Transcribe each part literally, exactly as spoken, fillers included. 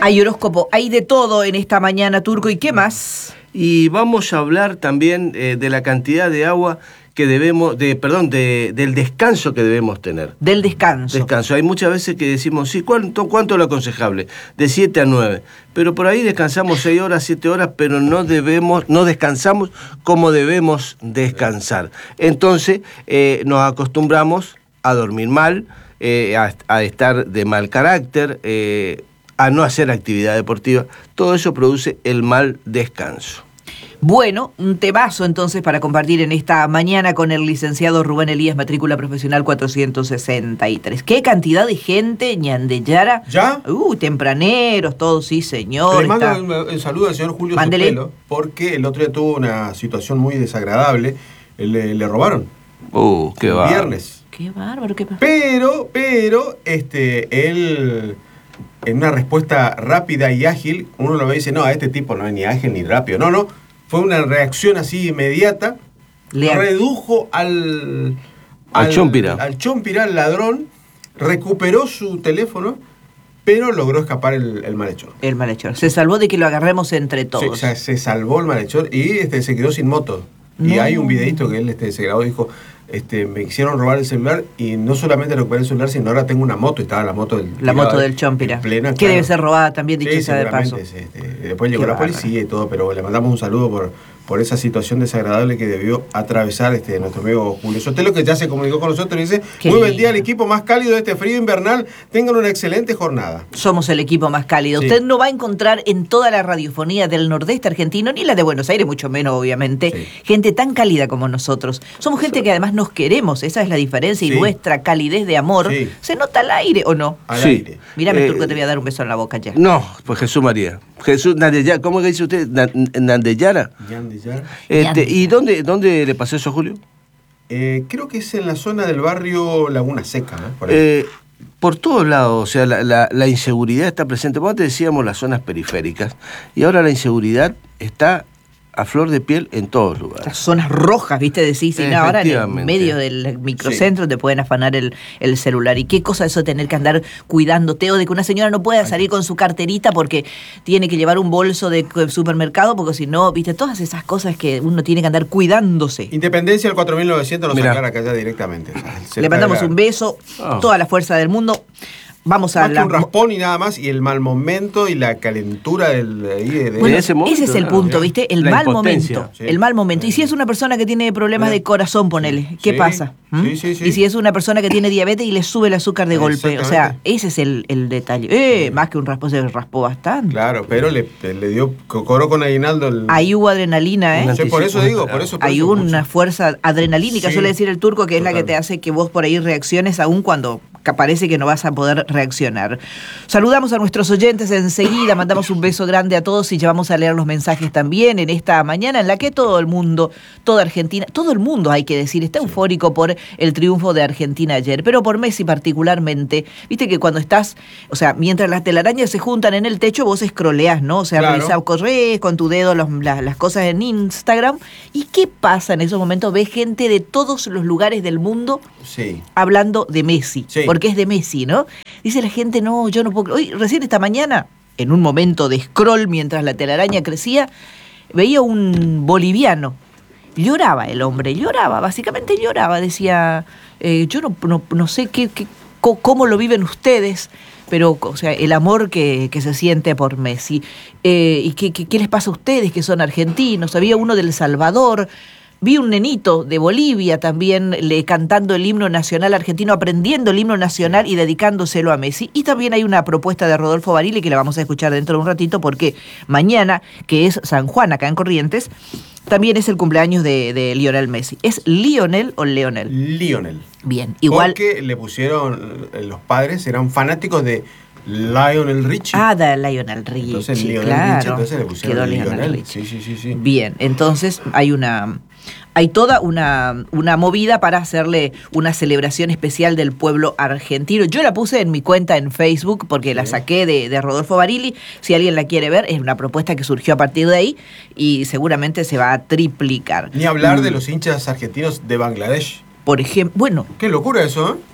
Hay horóscopo, hay de todo en esta mañana, Turco. ¿Y qué más? Y vamos a hablar también eh, de la cantidad de agua que debemos, de, perdón, de, del descanso que debemos tener. Del descanso. Descanso. Hay muchas veces que decimos, sí, ¿cuánto, cuánto es lo aconsejable? De siete a nueve. Pero por ahí descansamos seis horas, siete horas, pero no debemos, no descansamos como debemos descansar. Entonces, eh, nos acostumbramos a dormir mal, eh, a, a estar de mal carácter, eh, a no hacer actividad deportiva. Todo eso produce el mal descanso. Bueno, un temazo entonces para compartir en esta mañana con el licenciado Rubén Elías, matrícula profesional cuatrocientos sesenta y tres. ¿Qué cantidad de gente, Ñandeyara? ¿Ya? Uh, tempraneros, todos, sí, señor. Le mando está... un, un saludo al señor Julio Mándele. Sotelo, porque el otro día tuvo una situación muy desagradable. Le, le robaron. Uh, qué va. Viernes. Qué bárbaro, qué bárbaro. Pero, pero, este, él, en una respuesta rápida y ágil, uno lo ve y dice, no, a este tipo no es ni ágil ni rápido. No, no, fue una reacción así inmediata. Le... Redujo al... Al, al chompira. Al chompira, al ladrón, recuperó su teléfono, pero logró escapar el, el malhechor. El malhechor. Se salvó de que lo agarremos entre todos. Sí, o sea, se salvó el malhechor y este, se quedó sin moto. No. Y hay un videíto que él este, se grabó y dijo... Este, me quisieron robar el celular y no solamente recuperé el celular, sino ahora tengo una moto y estaba la moto del la moto del chompira plena, que claro. Debe ser robada también, dicho sí, sea de paso. Este, después llegó Qué la policía barra. Y todo, pero le mandamos un saludo por, por esa situación desagradable que debió atravesar este, nuestro amigo Julio Sotelo, que ya se comunicó con nosotros y dice, Qué muy buen día al equipo más cálido de este frío invernal, tengan una excelente jornada. Somos el equipo más cálido. Sí. Usted no va a encontrar en toda la radiofonía del nordeste argentino, ni la de Buenos Aires, mucho menos obviamente, sí. gente tan cálida como nosotros. Somos gente sí. que además nos queremos, esa es la diferencia, y sí. nuestra calidez de amor sí. se nota al aire, ¿o no? Al sí. aire. Mírame, eh, Turco, te voy a dar un beso en la boca ya. No, pues Jesús María. Jesús Nandeyara, ¿cómo que dice usted? Nandeyara. Nandeyara. Este, ¿Y dónde, dónde le pasó eso, Julio? Eh, creo que es en la zona del barrio Laguna Seca, ¿no? Por, eh, por todos lados, o sea, la, la, la inseguridad está presente. Vos te decíamos las zonas periféricas, y ahora la inseguridad está a flor de piel en todos lugares. Las zonas rojas, ¿viste? Decís, y no, ahora en el medio del microcentro sí. te pueden afanar el, el celular. ¿Y qué cosa eso tener que andar cuidándote? O de que una señora no pueda salir con su carterita porque tiene que llevar un bolso de supermercado, porque si no, ¿viste? Todas esas cosas que uno tiene que andar cuidándose. Independencia, el cuatro mil novecientos nos aclara acá ya directamente. O sea, le mandamos un beso, oh. toda la fuerza del mundo. Vamos a más la... que un raspón y nada más, y el mal momento y la calentura del, de, de bueno, ese momento. Ese es el ¿no? punto, ¿viste? El la mal impotencia. momento. Sí. El mal momento. Y si es una persona que tiene problemas de corazón, ponele, ¿qué sí. pasa? ¿Mm? Sí, sí, sí. Y si es una persona que tiene diabetes y le sube el azúcar de golpe. O sea, ese es el, el detalle. Eh, sí. Más que un raspón, se raspó bastante. Claro, pero le, le dio, cobró con aguinaldo el... Ahí hubo adrenalina, ¿eh? Sí, por eso digo, por eso. Por Hay eso una mucho. fuerza adrenalínica, sí. suele decir el Turco, que es Total. la que te hace que vos por ahí reacciones aún cuando parece que no vas a poder reaccionar. Saludamos a nuestros oyentes enseguida, mandamos un beso grande a todos y llevamos a leer los mensajes también en esta mañana en la que todo el mundo, toda Argentina, todo el mundo hay que decir, está eufórico por el triunfo de Argentina ayer, pero por Messi particularmente. Viste que cuando estás, o sea, mientras las telarañas se juntan en el techo, vos escroleás, ¿no? O sea, claro. revisás, corres con tu dedo los, las, las cosas en Instagram. ¿Y qué pasa en esos momentos? Ves gente de todos los lugares del mundo sí. hablando de Messi, sí. porque es de Messi, ¿no? Dice la gente, no, yo no puedo... Hoy, recién esta mañana, en un momento de scroll mientras la telaraña crecía, veía un boliviano. Lloraba el hombre, lloraba, básicamente lloraba. Decía, eh, yo no, no, no sé qué, qué, cómo lo viven ustedes, pero o sea, el amor que, que se siente por Messi. Eh, ¿Y qué, qué, qué les pasa a ustedes que son argentinos? Había uno de El Salvador... Vi un nenito de Bolivia también le cantando el himno nacional argentino, aprendiendo el himno nacional y dedicándoselo a Messi. Y también hay una propuesta de Rodolfo Barili que la vamos a escuchar dentro de un ratito porque mañana, que es San Juan acá en Corrientes, también es el cumpleaños de, de Lionel Messi. ¿Es Lionel o Leonel? Lionel. Bien, igual... Porque le pusieron, los padres eran fanáticos de Lionel Richie. Ah, de Lionel Richie, entonces, Lionel claro. Richie, entonces le pusieron Quedó Lionel. Lionel Richie. Sí, sí, sí, sí. Bien, entonces hay una... Hay toda una, una movida para hacerle una celebración especial del pueblo argentino. Yo la puse en mi cuenta en Facebook porque sí. la saqué de, de Rodolfo Barili. Si alguien la quiere ver, es una propuesta que surgió a partir de ahí y seguramente se va a triplicar. Ni hablar mm. de los hinchas argentinos de Bangladesh. Por ejemplo, bueno. Qué locura eso, ¿eh?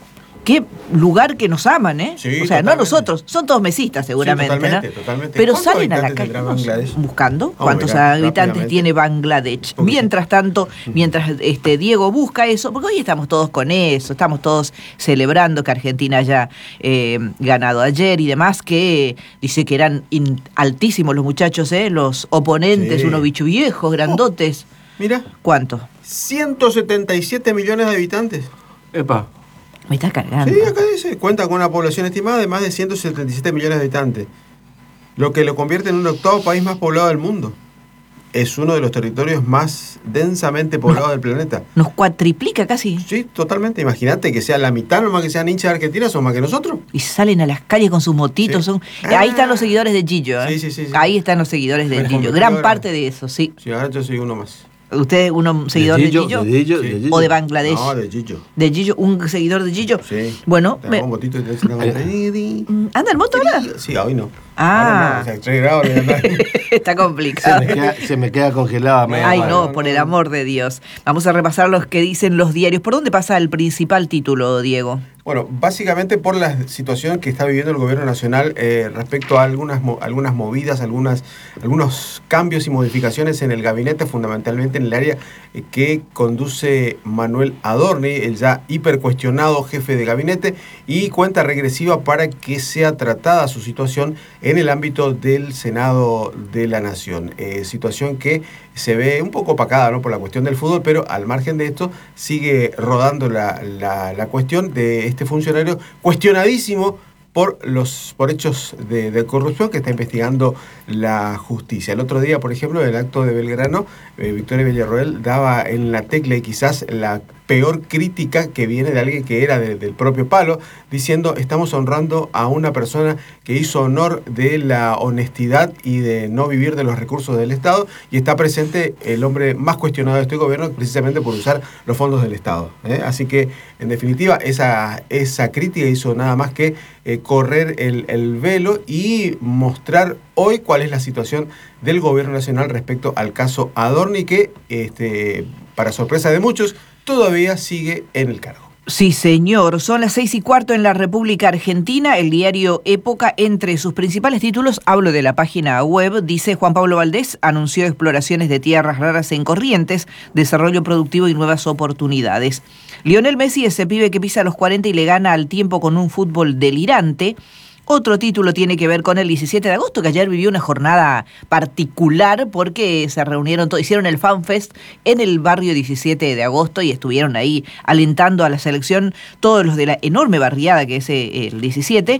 qué lugar que nos aman, ¿eh? Sí, o sea, totalmente. no nosotros, son todos mesistas seguramente, sí, totalmente, ¿no? totalmente. Pero ¿Cuántos salen a la habitantes calle tendrá Bangladesh? buscando Oh, cuántos mirá, habitantes rápidamente. tiene Bangladesh. Porque Mientras tanto, mientras este Diego busca eso, porque hoy estamos todos con eso, estamos todos celebrando que Argentina haya eh, ganado ayer y demás, que dice que eran in- altísimos los muchachos, ¿eh? Los oponentes, Sí. unos bichos viejos, grandotes. Mira, ¿Cuánto? ciento setenta y siete millones de habitantes. Epa. Me está cargando. Sí, acá dice, cuenta con una población estimada de más de ciento setenta y siete millones de habitantes, lo que lo convierte en un octavo país más poblado del mundo. Es uno de los territorios más densamente poblados del planeta. Nos cuatriplica casi. Sí, totalmente. Imagínate que sea la mitad nomás que sean hinchas de Argentina, son más que nosotros. Y salen a las calles con sus motitos. Sí. Son... Ah. Ahí están los seguidores de Gillo. ¿eh? Sí, sí, sí, sí. Ahí están los seguidores de Me Gillo. convirtió Gran ahora. parte de eso, sí. Sí, ahora yo soy uno más. ¿Usted un seguidor de Gillo, Gillo? de Gillo, Sí. de Gillo. ¿O de Bangladesh? No, de Gillo. ¿De Gillo? ¿Un seguidor de Gillo? Sí. Bueno, Te me- hago un botito y te dicen, Mm, ¿anda el moto ahora? Sí, hoy no. Ah. Ahora no, o sea, tres grados, de verdad. Está Se complicado. me queda, se me queda congelada. a media Ay, mano. no, no, por no. el amor de Dios. Vamos a repasar los que dicen los diarios. ¿Por dónde pasa el principal título, Diego? Bueno, básicamente por la situación que está viviendo el gobierno nacional eh, respecto a algunas, mo- algunas movidas, algunas, algunos cambios y modificaciones en el gabinete, fundamentalmente en el área eh, que conduce Manuel Adorni, el ya hipercuestionado jefe de gabinete, y cuenta regresiva para que sea tratada su situación en el ámbito del Senado de la Nación. Eh, situación que se ve un poco opacada, ¿no?, por la cuestión del fútbol, pero al margen de esto sigue rodando la, la, la cuestión de este funcionario cuestionadísimo por los por hechos de, de corrupción que está investigando la justicia. El otro día, por ejemplo, en el acto de Belgrano, eh, Victoria Villarroel daba en la tecla y quizás la peor crítica que viene de alguien que era de, del propio palo, diciendo estamos honrando a una persona que hizo honor de la honestidad y de no vivir de los recursos del Estado, y está presente el hombre más cuestionado de este gobierno precisamente por usar los fondos del Estado, ¿eh? Así que, en definitiva, esa, esa crítica hizo nada más que eh, correr el, el velo y mostrar hoy cuál es la situación del gobierno nacional respecto al caso Adorni, que, este, para sorpresa de muchos, todavía sigue en el cargo. Sí, señor. Son las seis y cuarto en la República Argentina. El diario Época, entre sus principales títulos, hablo de la página web, dice: Juan Pablo Valdés anunció exploraciones de tierras raras en Corrientes, desarrollo productivo y nuevas oportunidades. Lionel Messi, ese pibe que pisa los cuarenta y le gana al tiempo con un fútbol delirante. Otro título tiene que ver con el diecisiete de agosto, que ayer vivió una jornada particular porque se reunieron todos, hicieron el FanFest en el barrio diecisiete de agosto y estuvieron ahí alentando a la selección todos los de la enorme barriada que es eh, el diecisiete.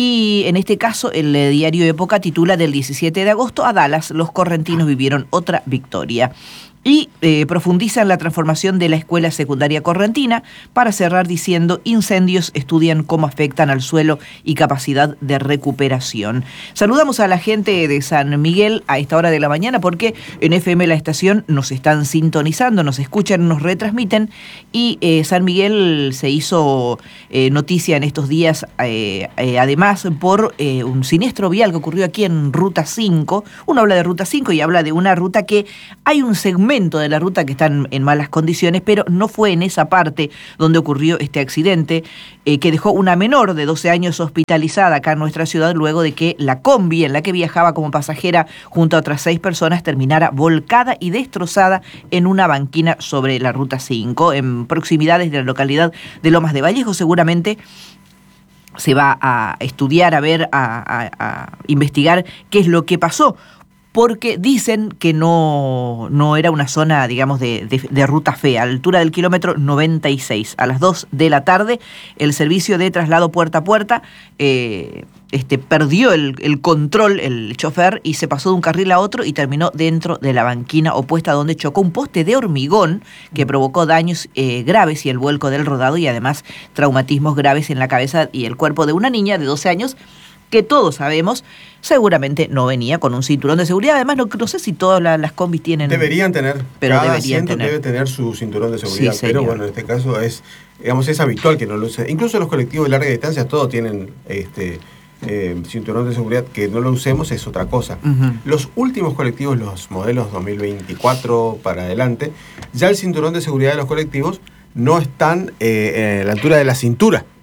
Y en este caso el eh, diario Época titula: del diecisiete de agosto a Dallas, los correntinos vivieron otra victoria. Y eh, profundiza en la transformación de la escuela secundaria correntina, para cerrar diciendo: incendios estudian cómo afectan al suelo y capacidad de recuperación. Saludamos a la gente de San Miguel a esta hora de la mañana, porque en F M La Estación nos están sintonizando, nos escuchan, nos retransmiten, y eh, San Miguel se hizo eh, noticia en estos días, eh, eh, además por eh, un siniestro vial que ocurrió aquí en Ruta cinco. Uno habla de Ruta cinco y habla de una ruta que hay un segmento de la ruta que está en, en malas condiciones, pero no fue en esa parte donde ocurrió este accidente, eh, que dejó una menor de doce años hospitalizada acá en nuestra ciudad, luego de que la combi en la que viajaba como pasajera junto a otras seis personas terminara volcada y destrozada en una banquina sobre la Ruta cinco, en proximidades de la localidad de Lomas de Vallejo. Seguramente se va a estudiar, a ver, a, a, a investigar qué es lo que pasó, porque dicen que no, no era una zona, digamos, de, de, de ruta fea. A la altura del kilómetro noventa y seis, a las dos de la tarde, el servicio de traslado puerta a puerta eh, este, perdió el, el control, el chofer, y se pasó de un carril a otro y terminó dentro de la banquina opuesta, donde chocó un poste de hormigón que provocó daños eh, graves y el vuelco del rodado, y además traumatismos graves en la cabeza y el cuerpo de una niña de doce años, que todos sabemos seguramente no venía con un cinturón de seguridad. Además, no, no sé si todas la, las combis tienen... Deberían tener. Pero Cada deberían asiento tener. debe tener su cinturón de seguridad. Sí, pero señor. bueno, en este caso es, digamos, es habitual que no lo use. Incluso los colectivos de larga distancia todos tienen este eh, cinturón de seguridad. Que no lo usemos es otra cosa. Uh-huh. Los últimos colectivos, los modelos dos mil veinticuatro para adelante, ya el cinturón de seguridad de los colectivos no están eh, a la altura de la cintura.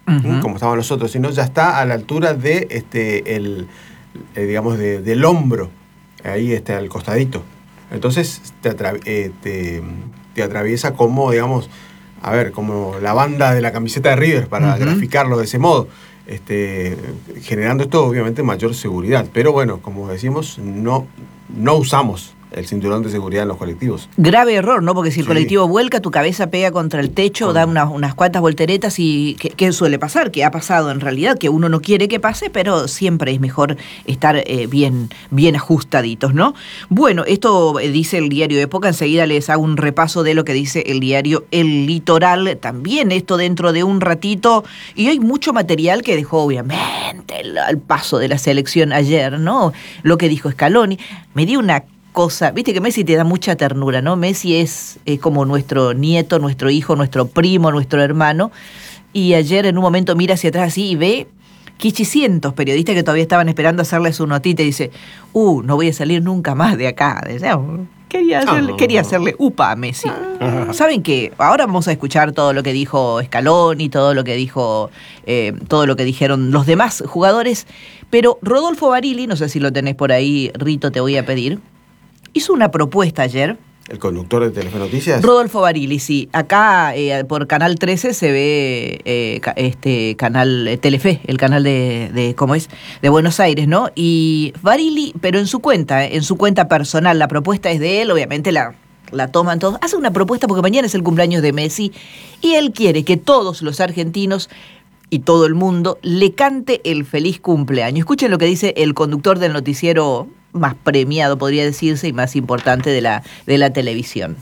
uh-huh. como estaban los otros, sino ya está a la altura de este el eh, digamos de, del hombro, ahí está al costadito. Entonces te, atra- eh, te, te atraviesa como, digamos, a ver, como la banda de la camiseta de River, para uh-huh. graficarlo de ese modo. Este, generando esto obviamente mayor seguridad, pero bueno, como decimos, no, no usamos el cinturón de seguridad en los colectivos. Grave error, ¿no? Porque si el Sí. colectivo vuelca, tu cabeza pega contra el techo, Con... da unas, unas cuantas volteretas y ¿qué, qué suele pasar? Que ha pasado en realidad, que uno no quiere que pase, pero siempre es mejor estar eh, bien, bien ajustaditos, ¿no? Bueno, esto eh, dice el diario Época, enseguida les hago un repaso de lo que dice el diario El Litoral, también esto dentro de un ratito, y hay mucho material que dejó obviamente el, al paso de la selección ayer, ¿no? Lo que dijo Scaloni, me dio una cosa, viste que Messi te da mucha ternura, ¿no? Messi es, es como nuestro nieto, nuestro hijo, nuestro primo, nuestro hermano, y ayer en un momento mira hacia atrás así y ve quinientos periodistas que todavía estaban esperando hacerle su notita y dice, uh, no voy a salir nunca más de acá. Decía, quería hacerle, oh. quería hacerle upa a Messi. Ah. ¿Saben qué? Ahora vamos a escuchar todo lo que dijo Scaloni, todo lo que dijo, eh, todo lo que dijeron los demás jugadores, pero Rodolfo Barili, no sé si lo tenés por ahí, Rito, te voy a pedir, hizo una propuesta ayer. ¿El conductor de Telefe Noticias? Rodolfo Barili, sí. Acá eh, por Canal trece se ve eh, este canal eh, Telefe, el canal de, de, ¿cómo es? De Buenos Aires, ¿no? Y Barili, pero en su cuenta, eh, en su cuenta personal, la propuesta es de él, obviamente la, la toman todos. Hace una propuesta porque mañana es el cumpleaños de Messi y él quiere que todos los argentinos y todo el mundo le cante el feliz cumpleaños. Escuchen lo que dice el conductor del noticiero más premiado, podría decirse, y más importante de la, de la televisión.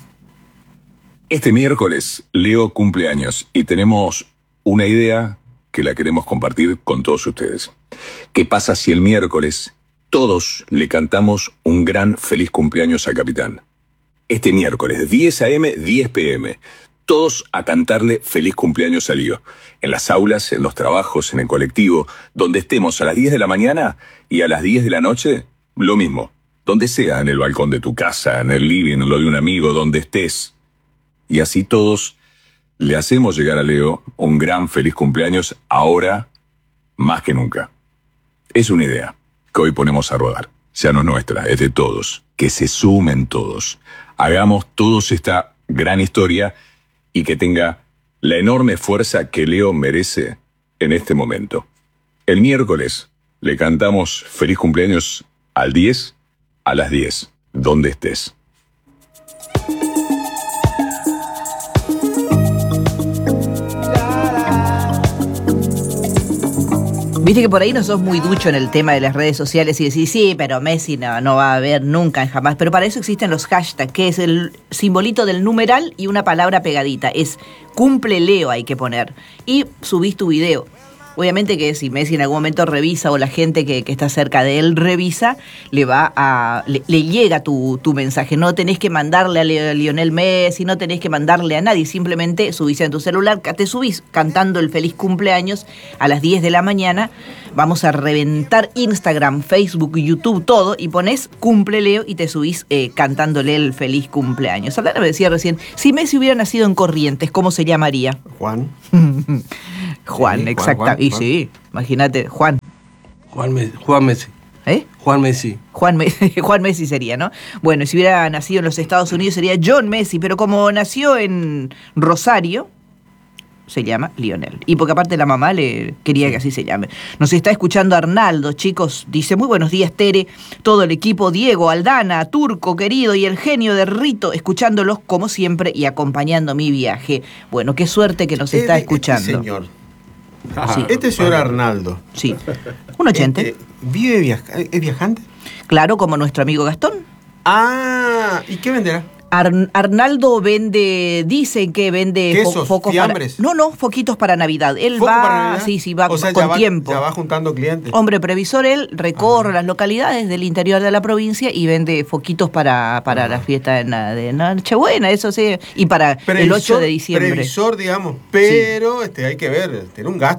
Este miércoles Leo cumpleaños y tenemos una idea que la queremos compartir con todos ustedes. ¿Qué pasa si el miércoles todos le cantamos un gran feliz cumpleaños al capitán? Este miércoles, diez a eme, diez pe eme, todos a cantarle feliz cumpleaños a Leo. En las aulas, en los trabajos, en el colectivo, donde estemos a las diez de la mañana y a las diez de la noche, lo mismo, donde sea, en el balcón de tu casa, en el living, en lo de un amigo, donde estés. Y así todos le hacemos llegar a Leo un gran feliz cumpleaños ahora más que nunca. Es una idea que hoy ponemos a rodar. Ya no es nuestra, es de todos. Que se sumen todos. Hagamos todos esta gran historia y que tenga la enorme fuerza que Leo merece en este momento. El miércoles le cantamos feliz cumpleaños al diez, a las diez, donde estés. Viste que por ahí no sos muy ducho en el tema de las redes sociales y decís, sí, pero Messi no, no va a haber nunca, jamás. Pero para eso existen los hashtags, que es el simbolito del numeral y una palabra pegadita. Es cumple Leo, hay que poner. Y subís tu video. Obviamente que si Messi en algún momento revisa o la gente que, que está cerca de él revisa, le va a le, le llega tu, tu mensaje. No tenés que mandarle a Lionel Messi, no tenés que mandarle a nadie. Simplemente subís en tu celular, te subís cantando el feliz cumpleaños a las diez de la mañana. Vamos a reventar Instagram, Facebook, YouTube, todo, y ponés cumple Leo y te subís eh, cantándole el feliz cumpleaños. Aldana me decía recién, si Messi hubiera nacido en Corrientes, ¿cómo se llamaría? Juan. Juan, Sí, exacto. Juan, Juan, y Juan. sí, imagínate, Juan. Juan Messi. Juan Messi. ¿Eh? Juan Messi. Juan Messi, Juan Messi sería, ¿no? Bueno, si hubiera nacido en los Estados Unidos sería John Messi, pero como nació en Rosario, se llama Lionel. Y porque aparte la mamá le quería que así se llame. Nos está escuchando Arnaldo, chicos. Dice, muy buenos días, Tere, todo el equipo, Diego, Aldana, Turco, querido, y el genio de Rito, escuchándolos como siempre y acompañando mi viaje. Bueno, qué suerte que nos está Este- escuchando. Este señor, Sí. este señor Arnaldo, Sí. Un ochenta. este, ¿vive viaja- es viajante? Claro, como nuestro amigo Gastón. Ah, ¿y qué venderá? Ar- Arnaldo vende, dicen que vende fo- ¿Quesos, focos fiambres? para... No, no, foquitos para Navidad. Él ¿Foco va, para Navidad? sí, sí, va O sea, con ya va, tiempo. ya va juntando clientes. Hombre previsor, él recorre las localidades del interior de la provincia y vende foquitos para, para la fiesta de, na- de Nochebuena, eso sí, y para el ocho de diciembre. Previsor, digamos, pero este, hay que ver, tiene un gasto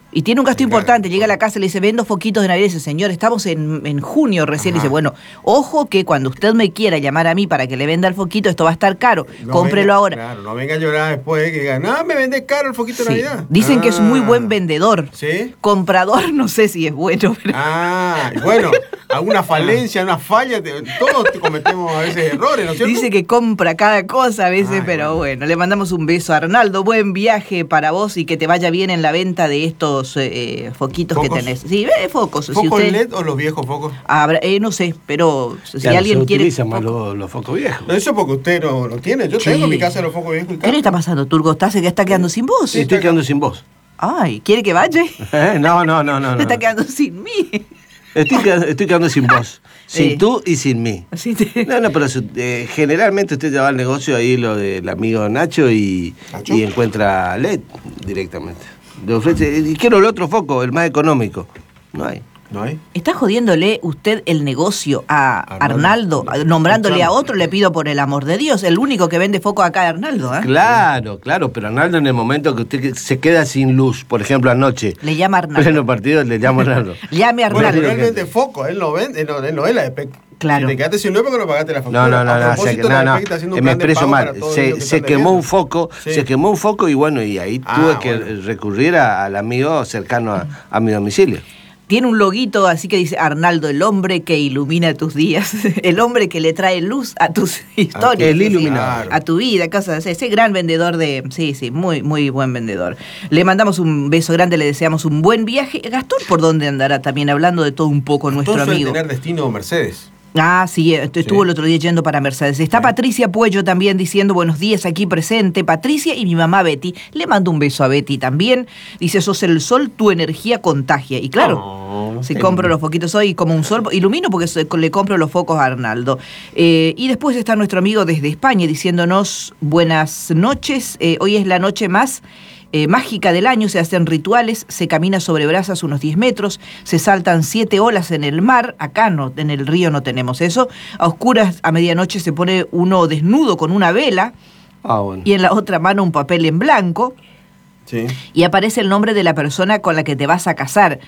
Y tiene un gasto Claro, importante, llega a la claro. casa y le dice, vendo foquitos de Navidad, y dice, señor, estamos en, en junio recién, y Ajá. dice, bueno, ojo que cuando usted me quiera llamar a mí para que le venda el foquito, esto va a estar caro, No cómprelo venga- ahora. Claro, no venga a llorar después que digan, no, me vendés caro el foquito de Sí. Navidad. Dicen que es muy buen Ah. vendedor. ¿Sí? Comprador, no sé si es bueno, pero... Ah, y bueno, alguna falencia, una falla, te- todos te cometemos a veces errores, ¿no es cierto? Dice que compra cada cosa a veces, Ay, pero bueno. bueno. le mandamos un beso a Arnaldo. Buen viaje para vos y que te vaya bien en la venta de estos eh, foquitos ¿Focos? que tenés. Sí, eh, focos. si ¿Focos usted- L E D o los viejos focos? Habrá- eh, no sé, pero si Ya no alguien se quiere... utilizan más foco- los, los focos viejos. No, eso porque usted no lo tiene. Yo Sí. tengo en mi casa los focos viejos y ¿Qué le está pasando, Turco? ¿Estás, que está quedando sin vos? Sí, estoy quedando sin voz. Ay, ¿quiere que vaya? ¿Eh? No, no, no, no. Se no. está quedando sin mí. Estoy, quedando, estoy quedando sin voz. Sin Eh. tú y sin mí. Así te- No, no, pero su- eh, generalmente usted lleva al negocio ahí lo del amigo Nacho y, ¿Nacho? y encuentra L E D directamente. Le ofrece, y quiero el otro foco, el más económico. No hay. ¿No hay? ¿Está jodiéndole usted el negocio a Arnaldo. Arnaldo, nombrándole a Claro. otro? Le pido por el amor de Dios. El único que vende foco acá es Arnaldo, ¿eh? Claro, claro, pero Arnaldo en el momento que usted se queda sin luz, por ejemplo anoche, Le llama Arnaldo. pleno partido, le llamo a Arnaldo. Llame a Bueno, Arnaldo. pero él vende foco, él no vende, él no, él no es la E P E C. Claro. Si te quedaste sin luz porque no pagaste la factura. No, no, no, A no, se, propósito, no, la no, E P E C está haciendo un me plan de expreso pago mal. para todos Se, ellos que se están quemó debiendo. un foco, Sí. se quemó un foco y bueno, y ahí Ah, tuve que bueno. recurrir a- al amigo cercano a, a mi domicilio. Tiene un loguito así que dice Arnaldo, el hombre que ilumina tus días, el hombre que le trae luz a tus historias, el así, iluminador. a tu vida, cosas así. Ese gran vendedor de, sí, sí, muy, muy buen vendedor. Le mandamos un beso grande, le deseamos un buen viaje. Gastón, ¿por dónde andará también hablando de todo un poco nuestro Todos suelen amigo? tener destino Mercedes. Ah, sí, estuvo Sí. el otro día yendo para Mercedes. Está Sí. Patricia Puello también diciendo buenos días aquí presente. Patricia y mi mamá Betty. Le mando un beso a Betty también. Dice, sos el sol, tu energía contagia. Y claro, Oh, si qué compro lindo. los foquitos hoy como un sol, ilumino porque se- le compro los focos a Arnaldo. Eh, y después está nuestro amigo desde España diciéndonos buenas noches. Eh, hoy es la noche más... Eh, mágica del año, se hacen rituales, se camina sobre brasas unos diez metros, se saltan siete olas en el mar, acá no, en el río no tenemos eso, a oscuras a medianoche se pone uno desnudo con una vela Ah, bueno. y en la otra mano un papel en blanco Sí. y aparece el nombre de la persona con la que te vas a casar.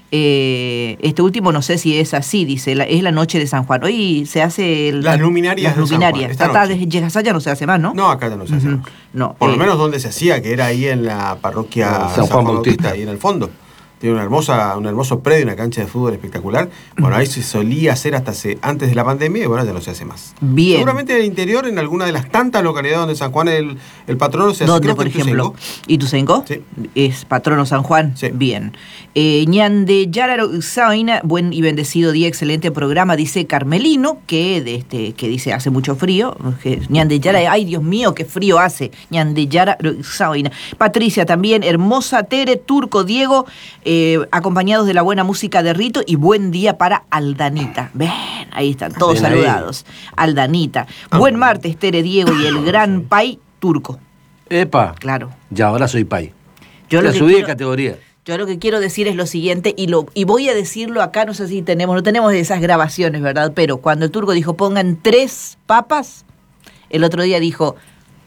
Eh, este último no sé si es así, dice, la- es la noche de San Juan. Hoy se hace... el- Las luminarias Las de San Juan, luminarias. esta Acá noche. desde llegas allá no se hace más, ¿no? No, acá ya no se hace. Ujú. No, Por lo eh, menos donde se hacía, que era ahí en la parroquia San, Juan Bautista, ahí en el fondo. Tiene una hermosa, un hermoso predio, una cancha de fútbol espectacular. Bueno, ahí se solía hacer hasta hace, antes de la pandemia y bueno, ya no se hace más. Bien. Seguramente en el interior, en alguna de las tantas localidades donde San Juan el, el patrono se hace. ¿Dónde, creo por que en ejemplo? Ituzaingó. ¿Ituzaingó? Sí. ¿Es patrono San Juan? Sí. Bien. Eh, Ñande Yararo Saina, buen y bendecido día, excelente programa, dice Carmelino, que de este que dice hace mucho frío. Que Ñande Yara, ay Dios mío, qué frío hace. Ñande Yararo Saina. Patricia también, hermosa Tere, Turco, Diego, eh, acompañados de la buena música de Rito y buen día para Aldanita. Ven, ahí están, todos Bien ahí. saludados. Aldanita. Buen martes, Tere, Diego y el gran Pai Turco. Epa, Claro. ya ahora soy pay. Yo Ya lo que subí de quiero- categoría. Yo lo que quiero decir es lo siguiente, y lo y voy a decirlo acá, no sé si tenemos, no tenemos esas grabaciones, ¿verdad? Pero cuando el turco dijo pongan tres papas, el otro día dijo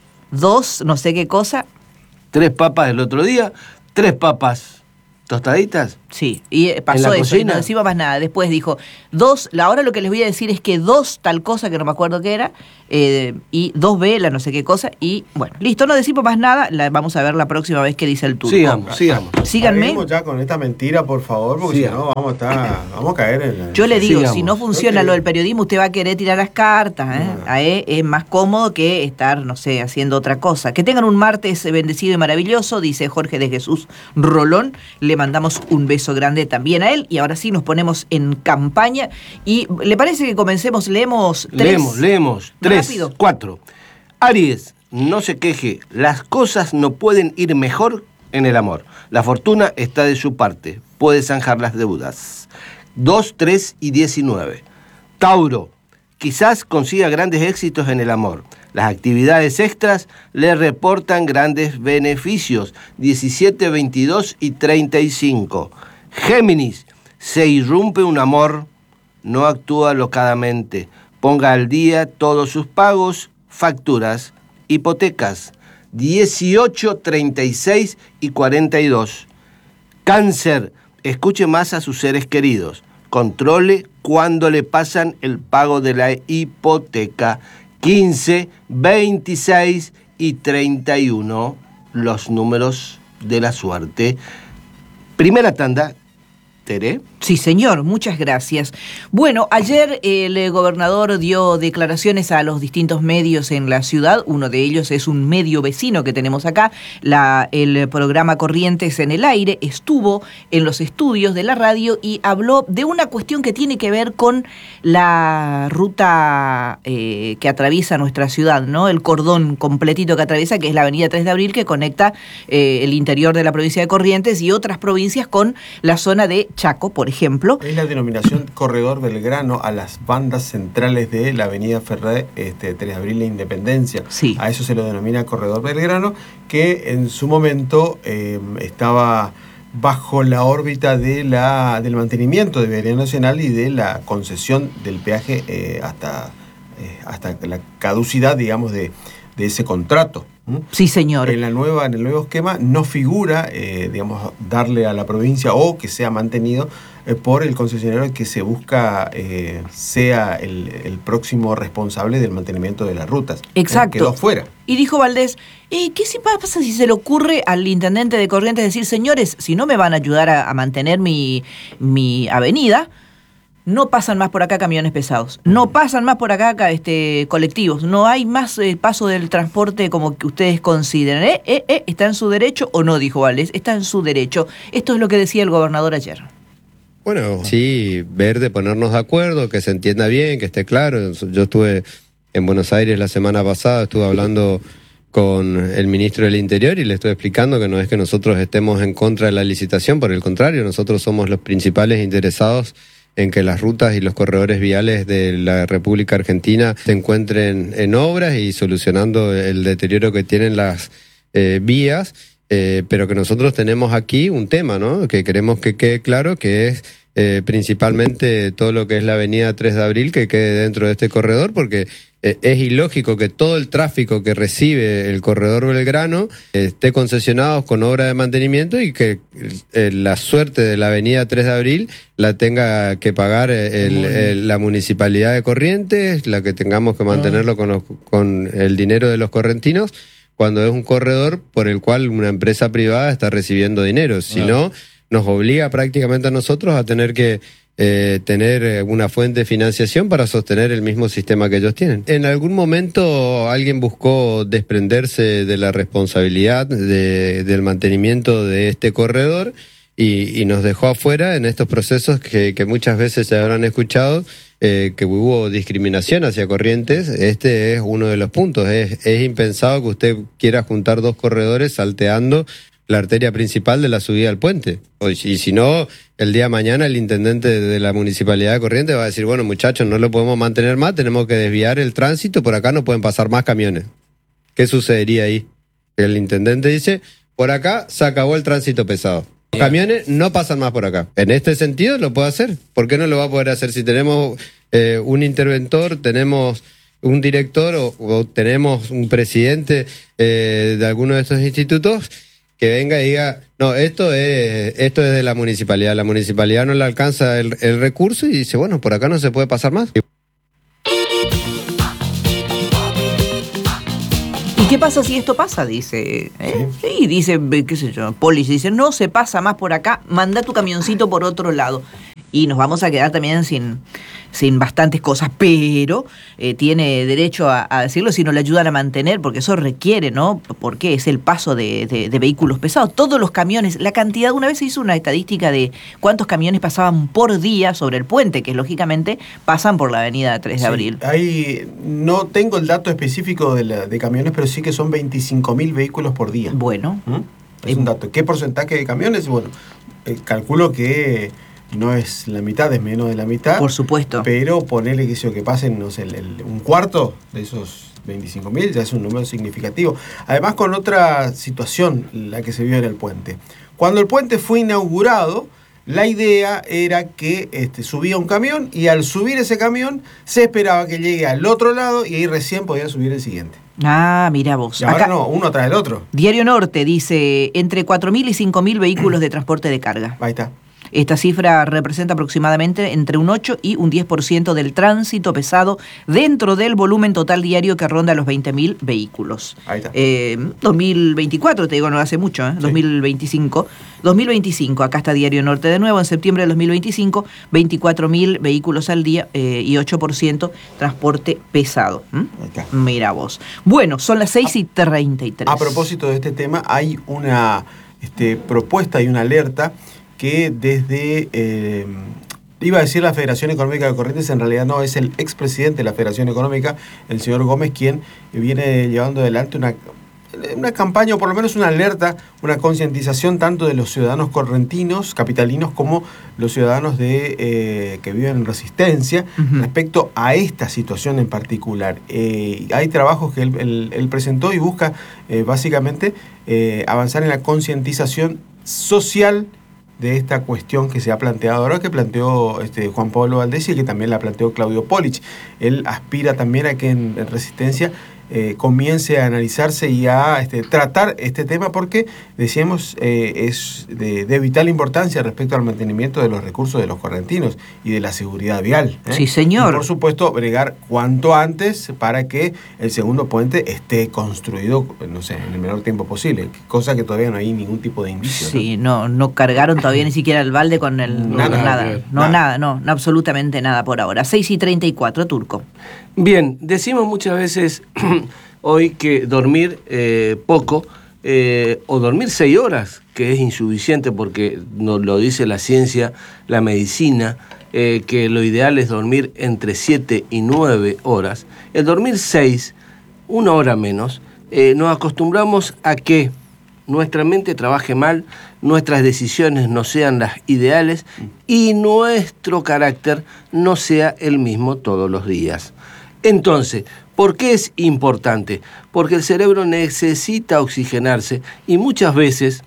dos, no sé qué cosa, Tres papas el otro día, tres papas tostaditas. sí, y eh, ¿En pasó la eso, y no cocina? decimos más nada. Después dijo dos, la- ahora lo que les voy a decir es que dos tal cosa, que no me acuerdo qué era, eh, y dos velas, no sé qué cosa, y bueno, listo, no decimos más nada, la vamos a ver la próxima vez que dice el turco. Sigamos, sigamos. Síganme. Paremos ya con esta mentira, por favor, porque Sí. si no vamos a estar, vamos a caer en la- Yo le digo, Sigamos. si no funciona Ok. lo del periodismo, usted va a querer tirar las cartas, ¿eh? No. A él es más cómodo que estar, no sé, haciendo otra cosa. Que tengan un martes bendecido y maravilloso, dice Jorge de Jesús Rolón. Le mandamos un beso grande también a él. Y ahora sí nos ponemos en campaña. ¿Y le parece que comencemos? Leemos tres. Leemos, leemos. Tres, Rápido. cuatro. Aries, no se queje. Las cosas no pueden ir mejor en el amor. La fortuna está de su parte. Puede zanjar las deudas. Dos, tres y diecinueve. Tauro, quizás consiga grandes éxitos en el amor. Las actividades extras le reportan grandes beneficios. diecisiete, veintidós y treinta y cinco. Géminis, se irrumpe un amor, no actúa locadamente. Ponga al día todos sus pagos, facturas, hipotecas. dieciocho, treinta y seis y cuarenta y dos. Cáncer, escuche más a sus seres queridos. Controle cuando le pasan el pago de la hipoteca. quince, veintiséis y treinta y uno, los números de la suerte. Primera tanda, Tere. Sí, señor, muchas gracias. Bueno, ayer el gobernador dio declaraciones a los distintos medios en la ciudad. Uno de ellos es un medio vecino que tenemos acá. La, el programa Corrientes en el Aire estuvo en los estudios de la radio y habló de una cuestión que tiene que ver con la ruta eh, que atraviesa nuestra ciudad, ¿no? El cordón completito que atraviesa, que es la avenida tres de abril, que conecta eh, el interior de la provincia de Corrientes y otras provincias con la zona de Chaco, por ejemplo. Es la denominación Corredor Belgrano a las bandas centrales de la avenida Ferré, este, tres de abril e Independencia. Sí. A eso se lo denomina Corredor Belgrano, que en su momento eh, estaba bajo la órbita de la, del mantenimiento de Vialidad Nacional y de la concesión del peaje eh, hasta, eh, hasta la caducidad, digamos, de, de ese contrato. Sí, señor. En la nueva, en el nuevo esquema no figura, eh, digamos, darle a la provincia o que sea mantenido eh, por el concesionario que se busca eh, sea el, el próximo responsable del mantenimiento de las rutas. Exacto. Eh, quedó fuera. Y dijo Valdés, eh, ¿qué si pasa si se le ocurre al intendente de Corrientes decir, señores, si no me van a ayudar a, a mantener mi, mi avenida, no pasan más por acá camiones pesados, no pasan más por acá este, colectivos, no hay más eh, paso del transporte como que ustedes consideran. ¿Eh? ¿Eh? ¿Eh? ¿Está en su derecho o no? Dijo Valdés, está en su derecho. Esto es lo que decía el gobernador ayer. Bueno, sí, ver de ponernos de acuerdo, que se entienda bien, que esté claro. Yo estuve en Buenos Aires la semana pasada, estuve hablando con el ministro del Interior y le estoy explicando que no es que nosotros estemos en contra de la licitación, por el contrario, nosotros somos los principales interesados en que las rutas y los corredores viales de la República Argentina se encuentren en obras y solucionando el deterioro que tienen las eh, vías, eh, pero que nosotros tenemos aquí un tema, ¿no? Que queremos que quede claro, que es eh, principalmente todo lo que es la avenida tres de abril que quede dentro de este corredor, porque eh, es ilógico que todo el tráfico que recibe el corredor Belgrano eh, esté concesionado con obra de mantenimiento y que eh, la suerte de la avenida tres de abril la tenga que pagar el, el, la municipalidad de Corrientes, la que tengamos que mantenerlo con, los, con el dinero de los correntinos, cuando es un corredor por el cual una empresa privada está recibiendo dinero. Si no, nos obliga prácticamente a nosotros a tener que eh, tener una fuente de financiación para sostener el mismo sistema que ellos tienen. En algún momento alguien buscó desprenderse de la responsabilidad de, del mantenimiento de este corredor y, y nos dejó afuera en estos procesos que, que muchas veces se habrán escuchado, eh, que hubo discriminación hacia Corrientes. Este es uno de los puntos. Es, es impensado que usted quiera juntar dos corredores salteando la arteria principal de la subida al puente. Y si no, el día de mañana el intendente de la Municipalidad de Corrientes va a decir, bueno, muchachos, no lo podemos mantener más, tenemos que desviar el tránsito, por acá no pueden pasar más camiones. ¿Qué sucedería ahí? El intendente dice, por acá se acabó el tránsito pesado. Los camiones no pasan más por acá. En este sentido lo puede hacer. ¿Por qué no lo va a poder hacer? Si tenemos eh, un interventor, tenemos un director o, o tenemos un presidente eh, de alguno de estos institutos que venga y diga, no, esto es esto es de la municipalidad, la municipalidad no le alcanza el, el recurso y dice, bueno, por acá no se puede pasar más. ¿Y qué pasa si esto pasa? Dice, ¿eh? Sí. sí, dice, qué sé yo, Polis dice, no se pasa más por acá, manda tu camioncito por otro lado. Y nos vamos a quedar también sin, sin bastantes cosas, pero eh, tiene derecho a, a decirlo si nos le ayudan a mantener, porque eso requiere, ¿no? Porque es el paso de, de, de vehículos pesados. Todos los camiones, la cantidad, una vez se hizo una estadística de cuántos camiones pasaban por día sobre el puente, que lógicamente pasan por la avenida tres de abril. Sí, ahí no tengo el dato específico de, la, de camiones, pero sí que son veinticinco mil vehículos por día. Bueno. ¿Mm? Es un dato. ¿Qué porcentaje de camiones? Bueno, eh, calculo que no es la mitad, es menos de la mitad. Por supuesto. Pero ponerle que, eso, que pasen, no sé, el, el, un cuarto de esos veinticinco mil ya es un número significativo. Además, con otra situación, la que se vio en el puente. Cuando el puente fue inaugurado, la idea era que este, subía un camión y al subir ese camión se esperaba que llegue al otro lado y ahí recién podían subir el siguiente. Ah, mira vos. Y ahora Acá, no, uno tras el otro. Diario Norte dice, entre cuatro mil y cinco mil vehículos de transporte de carga. Ahí está. Esta cifra representa aproximadamente entre un ocho y un diez por ciento del tránsito pesado dentro del volumen total diario que ronda los veinte mil vehículos. Ahí está. Eh, dos mil veinticuatro, te digo, no hace mucho, ¿eh? Sí. dos mil veinticinco. dos mil veinticinco, acá está Diario Norte de nuevo, en septiembre de dos mil veinticinco, veinticuatro mil vehículos al día eh, y ocho por ciento transporte pesado. ¿Mm? Ahí está. Mira vos. Bueno, son las seis y treinta y tres. A propósito de este tema, hay una este, propuesta y una alerta que desde, eh, iba a decir la Federación Económica de Corrientes, en realidad no, es el expresidente de la Federación Económica, el señor Gómez, quien viene llevando adelante una, una campaña, o por lo menos una alerta, una concientización tanto de los ciudadanos correntinos, capitalinos, como los ciudadanos de eh, que viven en Resistencia, uh-huh. respecto a esta situación en particular. Eh, hay trabajos que él, él, él presentó y busca eh, básicamente eh, avanzar en la concientización social de esta cuestión que se ha planteado ahora, que planteó este, Juan Pablo Valdés y que también la planteó Claudio Polich. Él aspira también a que en, en Resistencia eh, comience a analizarse y a este, tratar este tema porque, decíamos, eh, es de, de vital importancia respecto al mantenimiento de los recursos de los correntinos y de la seguridad vial. ¿eh? Sí, señor. Y por supuesto, bregar cuanto antes para que el segundo puente esté construido, no sé, en el menor tiempo posible, cosa que todavía no hay ningún tipo de indicio. Sí, no, no cargaron todavía ni siquiera el balde con el... Nada, nada, nada, nada. no, nada, no, no, absolutamente nada por ahora. seis y treinta y cuatro, Turco. Bien, decimos muchas veces hoy que dormir eh, poco eh, o dormir seis horas, que es insuficiente porque nos lo dice la ciencia, la medicina, eh, que lo ideal es dormir entre siete y nueve horas. El dormir seis, una hora menos, eh, nos acostumbramos a que nuestra mente trabaje mal, nuestras decisiones no sean las ideales y nuestro carácter no sea el mismo todos los días. Entonces, ¿por qué es importante? Porque el cerebro necesita oxigenarse y muchas veces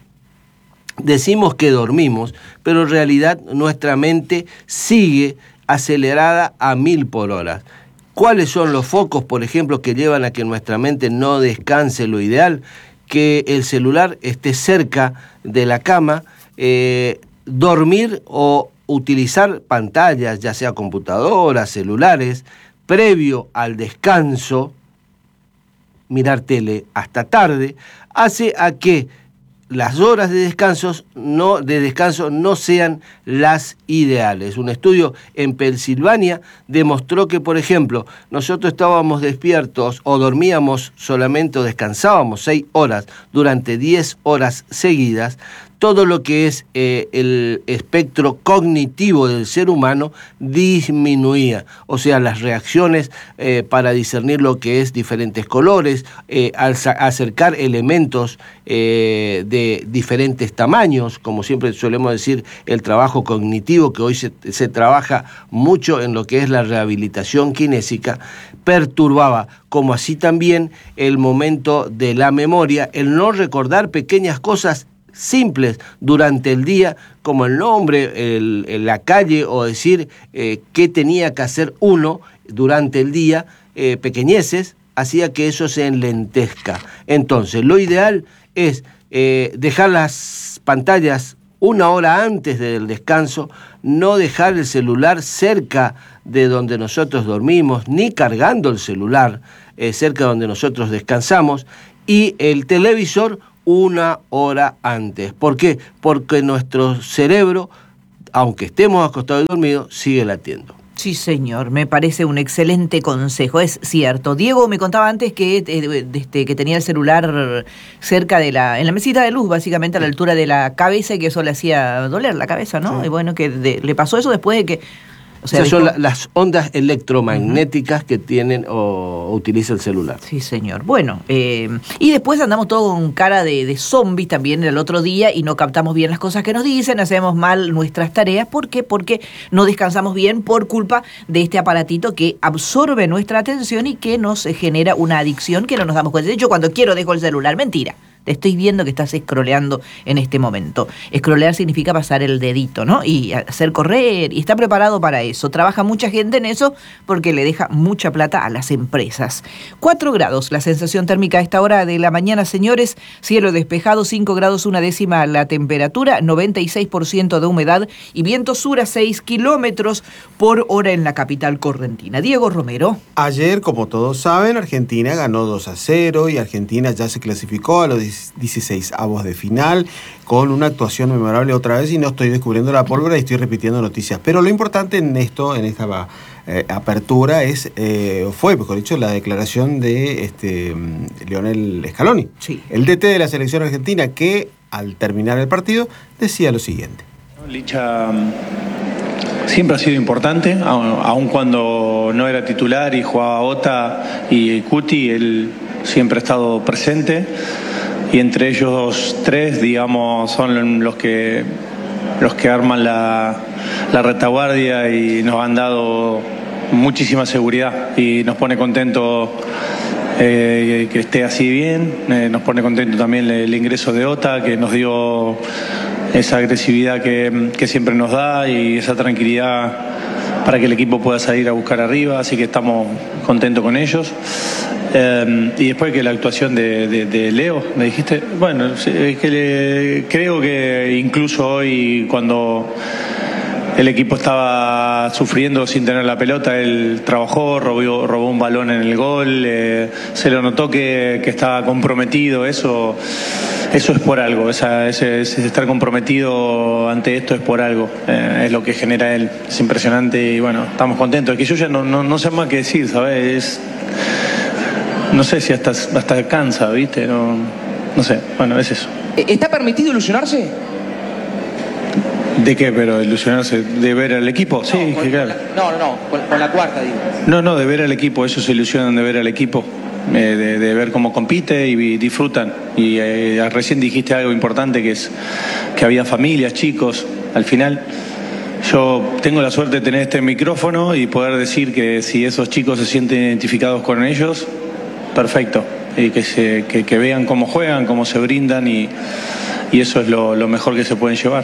decimos que dormimos, pero en realidad nuestra mente sigue acelerada a mil por hora. ¿Cuáles son los focos, por ejemplo, que llevan a que nuestra mente no descanse lo ideal? Que el celular esté cerca de la cama, eh, dormir o utilizar pantallas, ya sea computadoras, celulares, previo al descanso, mirar tele hasta tarde, hace a que las horas de descanso no, de descanso no sean las ideales. Un estudio en Pensilvania demostró que, por ejemplo, nosotros estábamos despiertos o dormíamos solamente o descansábamos seis horas durante diez horas seguidas. Todo lo que es eh, el espectro cognitivo del ser humano disminuía. O sea, las reacciones eh, para discernir lo que es diferentes colores, eh, al acercar elementos eh, de diferentes tamaños, como siempre solemos decir, el trabajo cognitivo, que hoy se, se trabaja mucho en lo que es la rehabilitación kinésica, perturbaba, como así también el momento de la memoria, el no recordar pequeñas cosas simples durante el día, como el nombre, el, el, la calle, o decir eh, qué tenía que hacer uno durante el día, eh, pequeñeces, hacía que eso se enlentezca. Entonces, lo ideal es eh, dejar las pantallas una hora antes del descanso, no dejar el celular cerca de donde nosotros dormimos, ni cargando el celular eh, cerca de donde nosotros descansamos, y el televisor una hora antes. ¿Por qué? Porque nuestro cerebro, aunque estemos acostados y dormidos, sigue latiendo. Sí, señor, me parece un excelente consejo, es cierto. Diego me contaba antes que, eh, este, que tenía el celular cerca de la, en la mesita de luz, básicamente a la altura de la cabeza, y que eso le hacía doler la cabeza, ¿no? Sí. Y bueno, que de, le pasó eso después de que... O sea, o sea son la, las ondas electromagnéticas uh-huh. que tienen o, o utiliza el celular. Sí, señor. Bueno, eh, y después andamos todos con cara de, de zombies también el otro día y no captamos bien las cosas que nos dicen, hacemos mal nuestras tareas. ¿Por qué? Porque no descansamos bien por culpa de este aparatito que absorbe nuestra atención y que nos genera una adicción que no nos damos cuenta. De hecho, cuando quiero dejo el celular. Mentira. Te estoy viendo que estás scrolleando en este momento. Scrollear significa pasar el dedito, ¿no? Y hacer correr, y está preparado para eso. Trabaja mucha gente en eso porque le deja mucha plata a las empresas. cuatro grados la sensación térmica a esta hora de la mañana, señores. Cielo despejado, cinco grados una décima la temperatura, noventa y seis por ciento de humedad y viento sur a seis kilómetros por hora en la capital correntina. Diego Romero. Ayer, como todos saben, Argentina ganó dos a cero y Argentina ya se clasificó a los dieciséis avos de final con una actuación memorable otra vez, y no estoy descubriendo la pólvora y estoy repitiendo noticias. Pero lo importante en esto, en esta eh, apertura, es eh, fue, mejor dicho, la declaración de este Lionel Scaloni, sí. el D T de la selección argentina, que al terminar el partido decía lo siguiente. Licha siempre ha sido importante, aun cuando no era titular y jugaba Ota y Cuti, él siempre ha estado presente, y entre ellos tres, digamos, son los que los que arman la, la retaguardia y nos han dado muchísima seguridad, y nos pone contento eh, que esté así bien, eh, nos pone contento también el, el ingreso de Ota, que nos dio esa agresividad que, que siempre nos da y esa tranquilidad para que el equipo pueda salir a buscar arriba, así que estamos contentos con ellos. Eh, y después que la actuación de, de, de Leo, me dijiste, bueno, es que le, creo que incluso hoy cuando el equipo estaba sufriendo sin tener la pelota, él trabajó, robó, robó un balón en el gol, eh, se lo notó que, que estaba comprometido, eso... Eso es por algo, esa, ese, ese estar comprometido ante esto es por algo, eh, es lo que genera él, es impresionante y bueno, estamos contentos. Es que yo ya no, no, no sé más qué decir, ¿sabes? Es, no sé si hasta, hasta cansa, ¿viste? No, no sé, bueno, es eso. ¿Está permitido ilusionarse? ¿De qué? Pero ilusionarse, de ver al equipo, no, sí, con, claro. No, no, no, con, con la cuarta, digo. No, no, de ver al equipo, ellos se ilusionan de ver al equipo. Eh, de, de ver cómo compite y disfrutan. Y eh, recién dijiste algo importante, que es que había familias, chicos. Al final yo tengo la suerte de tener este micrófono y poder decir que si esos chicos se sienten identificados con ellos, perfecto. Y que, se, que, que vean cómo juegan, cómo se brindan, y, y eso es lo, lo mejor que se pueden llevar.